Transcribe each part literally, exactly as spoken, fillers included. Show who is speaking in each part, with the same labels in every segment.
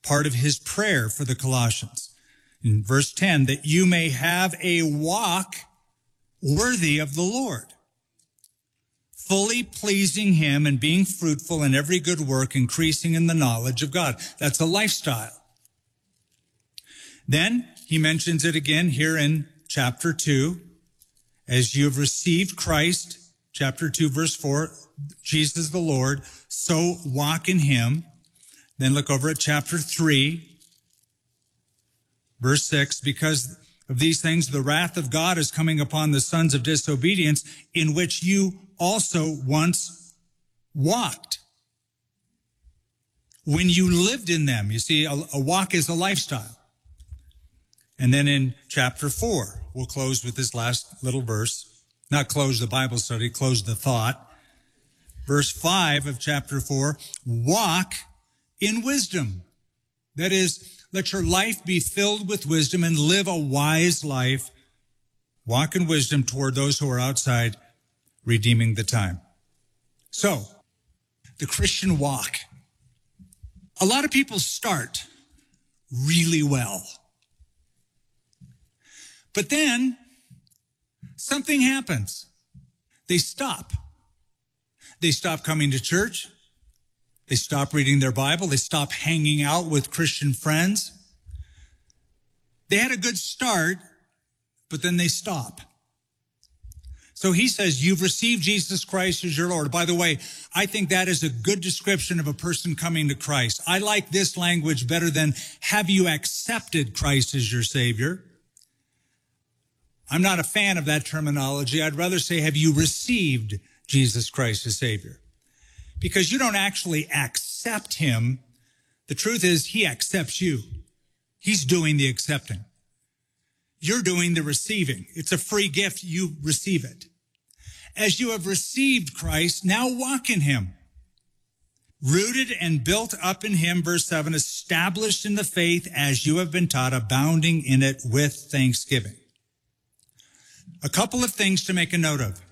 Speaker 1: part of his prayer for the Colossians. In verse ten, that you may have a walk worthy of the Lord, fully pleasing him and being fruitful in every good work, increasing in the knowledge of God. That's a lifestyle. Then he mentions it again here in chapter two. As you have received Christ, chapter two, verse four, Jesus the Lord, so walk in him. Then look over at chapter three, verse six, because of these things, the wrath of God is coming upon the sons of disobedience, in which you also once walked when you lived in them. You see, a, a walk is a lifestyle. And then in chapter four, we'll close with this last little verse. Not close the Bible study, close the thought. Verse five of chapter four, walk in wisdom. That is, let your life be filled with wisdom and live a wise life. Walk in wisdom toward those who are outside, redeeming the time. So, the Christian walk. A lot of people start really well. But then, something happens. They stop. They stop coming to church. They stop reading their Bible. They stop hanging out with Christian friends. They had a good start, but then they stop. So he says, you've received Jesus Christ as your Lord. By the way, I think that is a good description of a person coming to Christ. I like this language better than, have you accepted Christ as your Savior? I'm not a fan of that terminology. I'd rather say, have you received Jesus Christ as Savior? Because you don't actually accept him. The truth is, he accepts you. He's doing the accepting. You're doing the receiving. It's a free gift. You receive it. As you have received Christ, now walk in him. Rooted and built up in him, verse seven, established in the faith as you have been taught, abounding in it with thanksgiving. A couple of things to make a note of.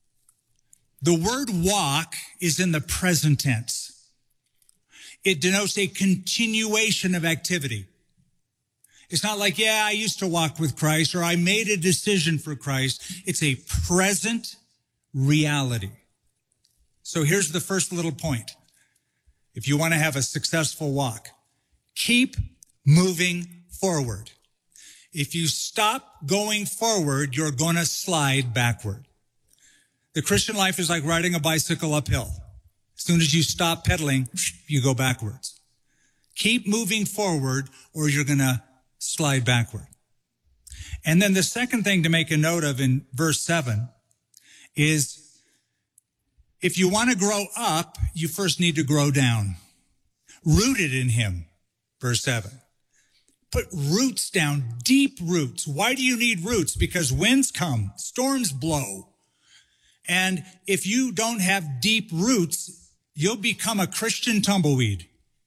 Speaker 1: The word walk is in the present tense. It denotes a continuation of activity. It's not like, yeah, I used to walk with Christ, or I made a decision for Christ. It's a present reality. So here's the first little point. If you want to have a successful walk, keep moving forward. If you stop going forward, you're going to slide backward. The Christian life is like riding a bicycle uphill. As soon as you stop pedaling, you go backwards. Keep moving forward or you're going to slide backward. And then the second thing to make a note of in verse seven is if you want to grow up, you first need to grow down. Rooted in him, verse seven. Put roots down, deep roots. Why do you need roots? Because winds come, storms blow. And if you don't have deep roots, you'll become a Christian tumbleweed.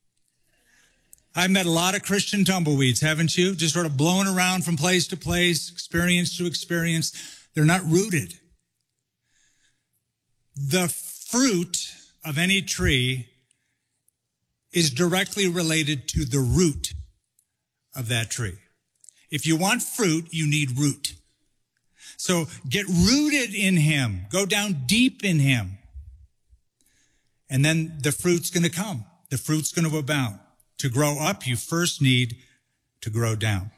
Speaker 1: I've met a lot of Christian tumbleweeds, haven't you? Just sort of blowing around from place to place, experience to experience. They're not rooted. The fruit of any tree is directly related to the root of that tree. If you want fruit, you need root. So get rooted in him. Go down deep in him. And then the fruit's going to come. The fruit's going to abound. To grow up, you first need to grow down.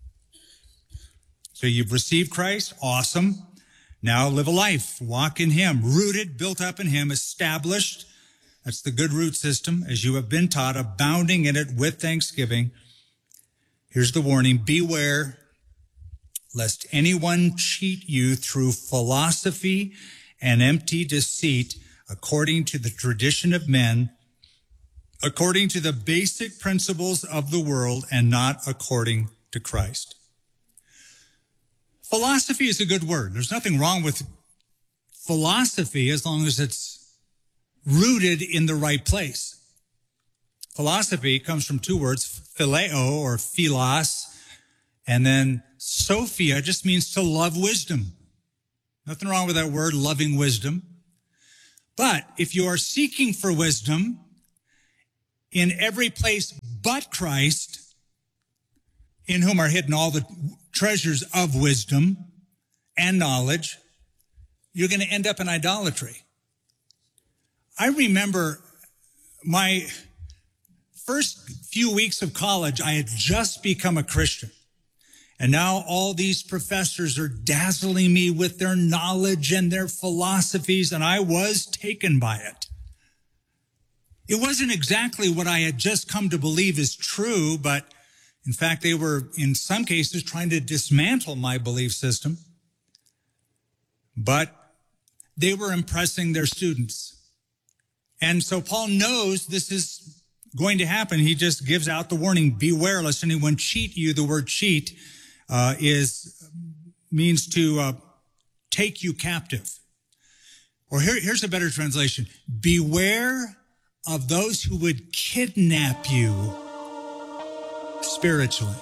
Speaker 1: So you've received Christ. Awesome. Now live a life. Walk in him. Rooted, built up in him, established. That's the good root system. As you have been taught, abounding in it with thanksgiving. Here's the warning. Beware lest anyone cheat you through philosophy and empty deceit, according to the tradition of men, according to the basic principles of the world, and not according to Christ. Philosophy is a good word. There's nothing wrong with philosophy as long as it's rooted in the right place. Philosophy comes from two words, phileo or philos, and then Sophia just means to love wisdom. Nothing wrong with that word, loving wisdom. But if you are seeking for wisdom in every place but Christ, in whom are hidden all the treasures of wisdom and knowledge, you're going to end up in idolatry. I remember my first few weeks of college, I had just become a Christian. And now all these professors are dazzling me with their knowledge and their philosophies, and I was taken by it. It wasn't exactly what I had just come to believe is true, but in fact, they were, in some cases, trying to dismantle my belief system. But they were impressing their students. And so Paul knows this is going to happen. He just gives out the warning, beware lest anyone cheat you. The word cheat uh, is means to uh, take you captive. Or here, here's a better translation. Beware of those who would kidnap you spiritually.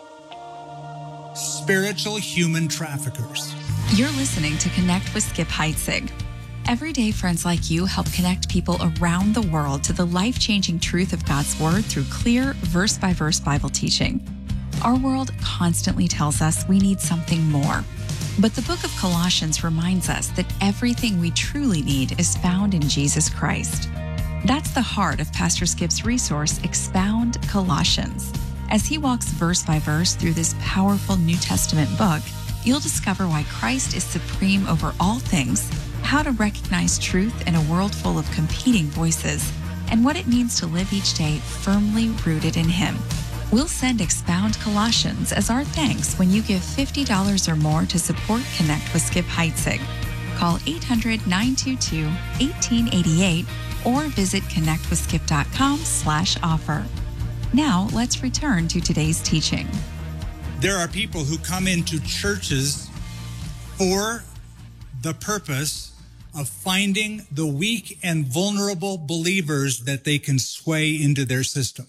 Speaker 1: Spiritual human traffickers.
Speaker 2: You're listening to Connect with Skip Heitzig. Everyday friends like you help connect people around the world to the life-changing truth of God's Word through clear, verse-by-verse Bible teaching. Our world constantly tells us we need something more. But the book of Colossians reminds us that everything we truly need is found in Jesus Christ. That's the heart of Pastor Skip's resource, Expound Colossians. As he walks verse by verse through this powerful New Testament book, you'll discover why Christ is supreme over all things, how to recognize truth in a world full of competing voices, and what it means to live each day firmly rooted in Him. We'll send Expound Colossians as our thanks when you give fifty dollars or more to support Connect with Skip Heitzig. Call eight hundred, nine two two, one eight eight eight or visit connectwithskip.com slash offer. Now, let's return to today's teaching.
Speaker 1: There are people who come into churches for the purpose of finding the weak and vulnerable believers that they can sway into their system.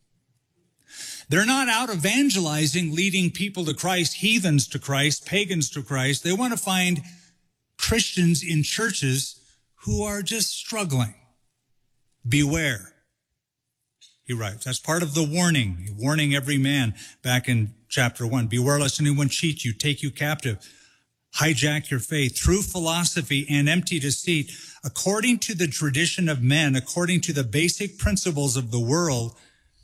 Speaker 1: They're not out evangelizing, leading people to Christ, heathens to Christ, pagans to Christ. They want to find Christians in churches who are just struggling. Beware, he writes. That's part of the warning, warning every man back in chapter one. Beware lest anyone cheat you, take you captive, hijack your faith through philosophy and empty deceit, according to the tradition of men, according to the basic principles of the world,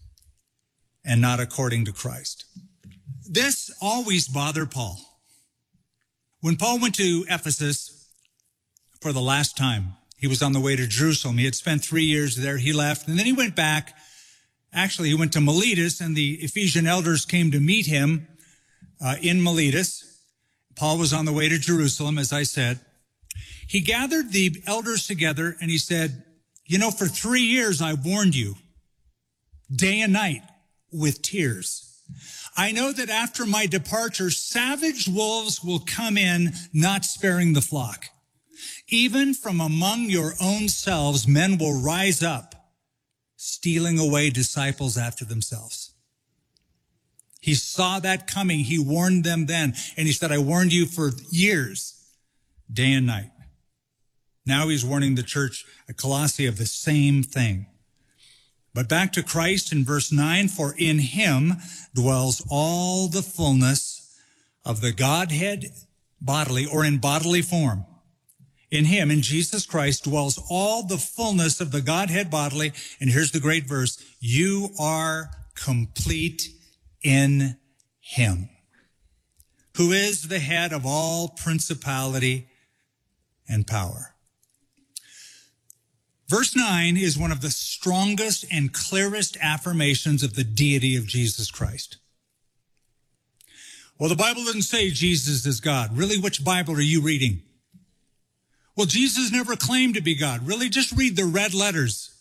Speaker 1: and not according to Christ. This always bothered Paul. When Paul went to Ephesus for the last time, he was on the way to Jerusalem. He had spent three years there. He left, and then he went back. Actually, he went to Miletus, and the Ephesian elders came to meet him uh, in Miletus. Paul was on the way to Jerusalem, as I said. He gathered the elders together, and he said, you know, for three years I warned you, day and night, with tears. I know that after my departure, savage wolves will come in, not sparing the flock. Even from among your own selves, men will rise up, stealing away disciples after themselves. He saw that coming. He warned them then. And he said, I warned you for years, day and night. Now he's warning the church at Colossae of the same thing. But back to Christ in verse nine, for in him dwells all the fullness of the Godhead bodily or in bodily form. In him, in Jesus Christ, dwells all the fullness of the Godhead bodily. And here's the great verse. You are complete in him, who is the head of all principality and power. Verse nine is one of the strongest and clearest affirmations of the deity of Jesus Christ. Well, the Bible doesn't say Jesus is God. Really, which Bible are you reading? Well, Jesus never claimed to be God. Really, just read the red letters.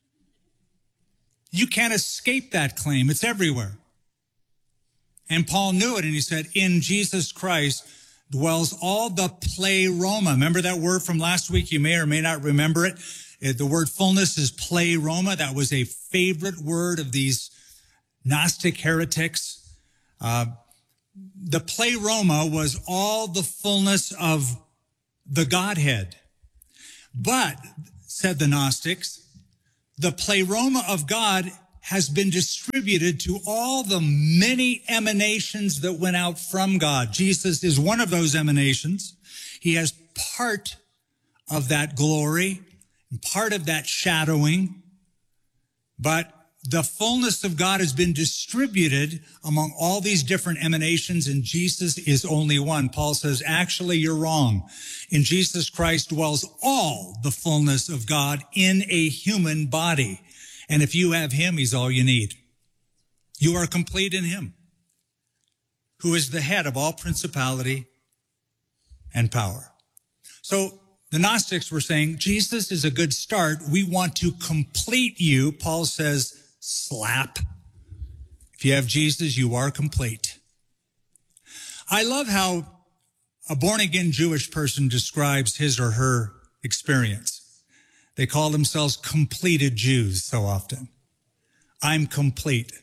Speaker 1: You can't escape that claim. It's everywhere. And Paul knew it, and he said, in Jesus Christ dwells all the pleroma. Remember that word from last week? You may or may not remember it. The word fullness is pleroma. That was a favorite word of these Gnostic heretics. Uh, the pleroma was all the fullness of the Godhead. But, said the Gnostics, the pleroma of God has been distributed to all the many emanations that went out from God. Jesus is one of those emanations. He has part of that glory and part of that shadowing, but the fullness of God has been distributed among all these different emanations, and Jesus is only one. Paul says, actually, you're wrong. In Jesus Christ dwells all the fullness of God in a human body. And if you have him, he's all you need. You are complete in him, who is the head of all principality and power. So the Gnostics were saying, Jesus is a good start. We want to complete you. Paul says, slap. If you have Jesus, you are complete. I love how a born-again Jewish person describes his or her experience. They call themselves completed Jews so often. I'm complete.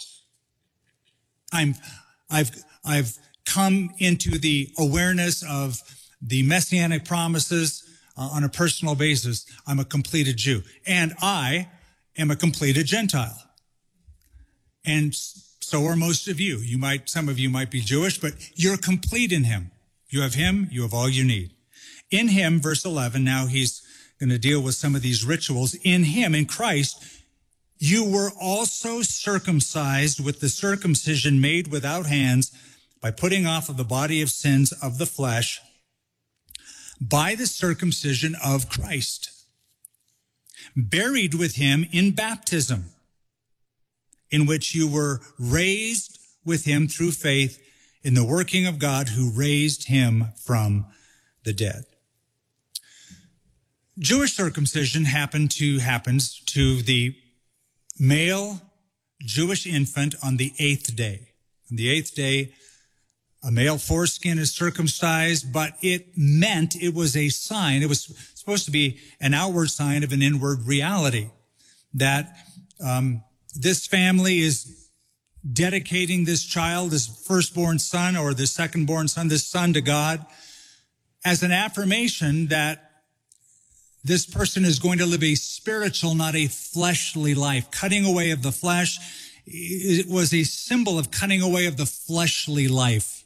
Speaker 1: I'm, I've, I've come into the awareness of the messianic promises uh, on a personal basis. I'm a completed Jew. And I am a completed Gentile. And so are most of you. You might, some of you might be Jewish, but you're complete in him. You have him, you have all you need. In him, verse eleven, now he's going to deal with some of these rituals. In him, in Christ, you were also circumcised with the circumcision made without hands by putting off of the body of sins of the flesh by the circumcision of Christ, buried with him in baptism, in which you were raised with him through faith in the working of God who raised him from the dead. Jewish circumcision happened to, happens to the male Jewish infant on the eighth day. On the eighth day, a male foreskin is circumcised, but it meant it was a sign. It was supposed to be an outward sign of an inward reality, that um, this family is dedicating this child, this firstborn son or this secondborn son, this son to God, as an affirmation that this person is going to live a spiritual, not a fleshly life. Cutting away of the flesh, it was a symbol of cutting away of the fleshly life.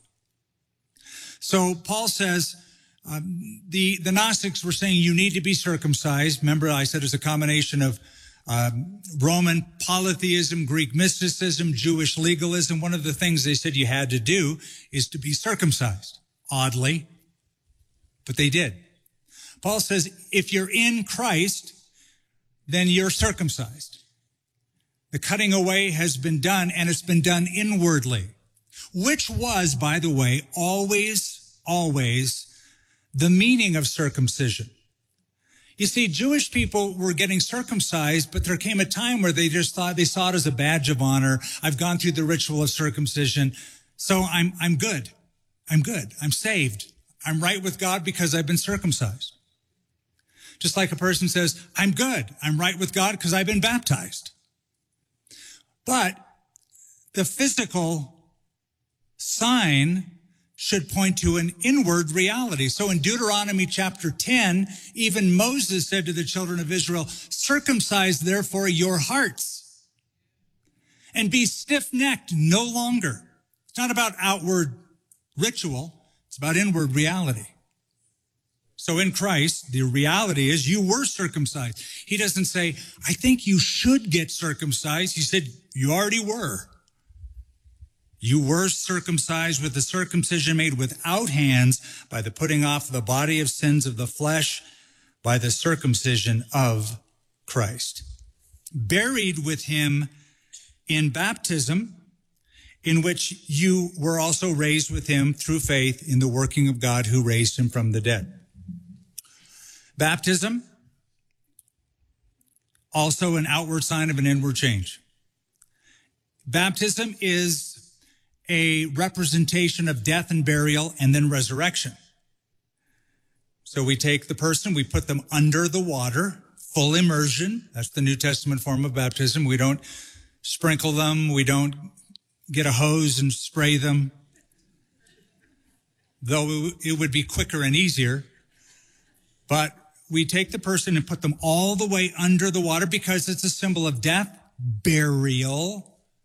Speaker 1: So Paul says, um, the, the Gnostics were saying you need to be circumcised. Remember, I said it's a combination of um, Roman polytheism, Greek mysticism, Jewish legalism. One of the things they said you had to do is to be circumcised. Oddly, but they did. Paul says, if you're in Christ, then you're circumcised. The cutting away has been done, and it's been done inwardly, which was, by the way, always, always the meaning of circumcision. You see, Jewish people were getting circumcised, but there came a time where they just thought, they saw it as a badge of honor. I've gone through the ritual of circumcision, so I'm, I'm good. I'm good. I'm saved. I'm right with God because I've been circumcised. Just like a person says, I'm good. I'm right with God because I've been baptized. But the physical sign should point to an inward reality. So in Deuteronomy chapter ten, even Moses said to the children of Israel, circumcise therefore your hearts and be stiff-necked no longer. It's not about outward ritual. It's about inward reality. So in Christ, the reality is you were circumcised. He doesn't say, I think you should get circumcised. He said, you already were. You were circumcised with the circumcision made without hands by the putting off the body of sins of the flesh by the circumcision of Christ. Buried with him in baptism, in which you were also raised with him through faith in the working of God who raised him from the dead. Baptism, also an outward sign of an inward change. Baptism is a representation of death and burial and then resurrection. So we take the person, we put them under the water, full immersion. That's the New Testament form of baptism. We don't sprinkle them. We don't get a hose and spray them, though it would be quicker and easier. But we take the person and put them all the way under the water because it's a symbol of death burial,